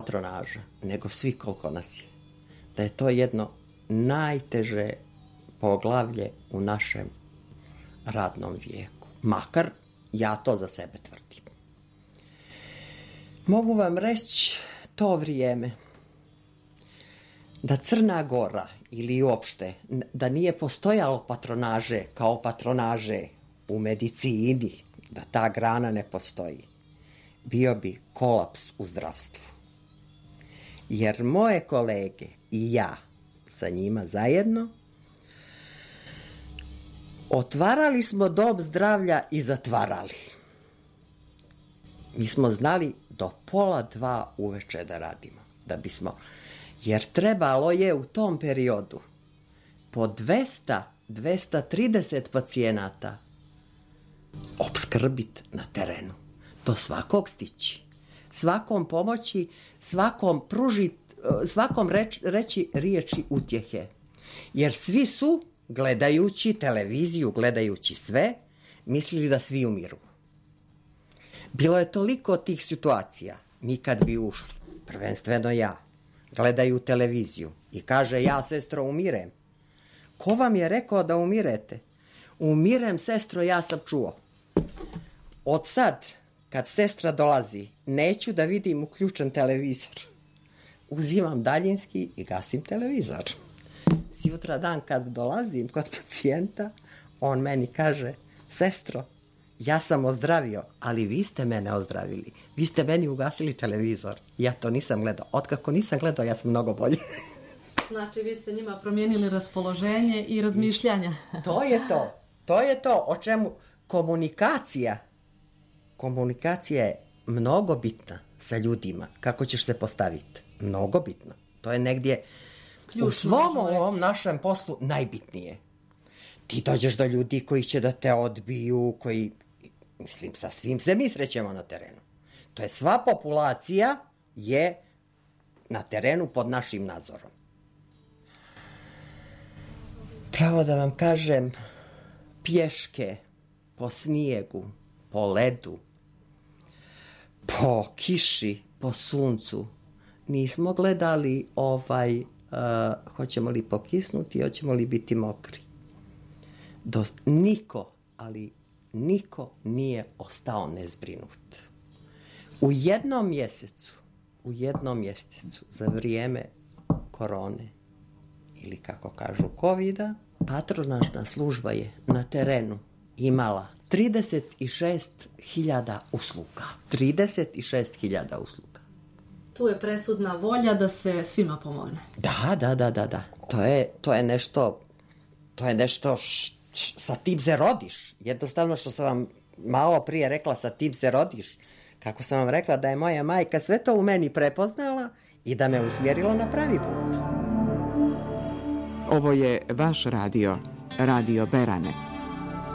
patronaža, nego svi koliko nas je. Da je to jedno najteže poglavlje u našem radnom vijeku. Makar ja to za sebe tvrdim. Mogu vam reći to vrijeme da Crna Gora ili uopšte da nije postojalo patronaže kao patronaže u medicini, da ta grana ne postoji, bio bi kolaps u zdravstvu. Jer moje kolege i ja sa njima zajedno otvarali smo dom zdravlja i zatvarali. Mi smo znali do 1:30 uveče da radimo, da bismo, jer trebalo je u tom periodu po 200-230 pacijenata opskrbiti na terenu, do svakog stići, svakom pomoći, svakom pružiti, svakom reći riječi utjehe. Jer svi su, gledajući televiziju, gledajući sve, mislili da svi umiru. Bilo je toliko tih situacija. Mi kad bi ušli, prvenstveno ja, gledaju televiziju i kaže, ja, sestro, umirem. Ko vam je rekao da umirete? Umirem, sestro, ja sam čuo. Od sad, kad sestra dolazi, neću da vidim uključen televizor. Uzimam daljinski i gasim televizor. Sutra dan kad dolazim kod pacijenta, on meni kaže, sestro, ja sam ozdravio, ali vi ste mene ozdravili. Vi ste meni ugasili televizor. Ja to nisam gledao. Otkako nisam gledao, ja sam mnogo bolji. Znači, vi ste njima promijenili raspoloženje i razmišljanja. To je to. To je to o čemu komunikacija je mnogo bitna sa ljudima. Kako ćeš se postaviti? Mnogo bitno. To je negdje ključno, u svom ovom našem poslu najbitnije. Ti dođeš do ljudi koji će da te odbiju, koji, mislim, sa svim se mi srećemo na terenu. To je sva populacija je na terenu pod našim nadzorom. Pravo da vam kažem, pješke po snijegu, po ledu, po kiši, po suncu, nismo gledali hoćemo li pokisnuti, hoćemo li biti mokri. Niko, ali niko nije ostao nezbrinut. U jednom mjesecu za vrijeme korone ili kako kažu covida, patronažna služba je na terenu imala 36.000 usluga. 36.000 usluga. Tu je presudna volja da se svima pomogne. Da. To je nešto sa tim se rodiš. Jednostavno što sam vam malo prije rekla, sa tim se rodiš. Kako sam vam rekla da je moja majka sve to u meni prepoznala i da me usmjerila na pravi put. Ovo je vaš radio, Radio Berane.